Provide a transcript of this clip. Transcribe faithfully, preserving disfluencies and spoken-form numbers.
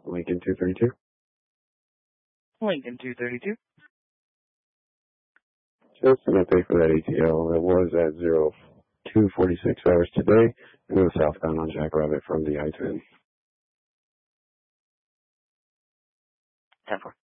Lincoln two thirty-two. Lincoln two thirty-two. Just an update for that A T L. It was at zero two forty-six hours today, and it was southbound on Jackrabbit from the I ten. ten four.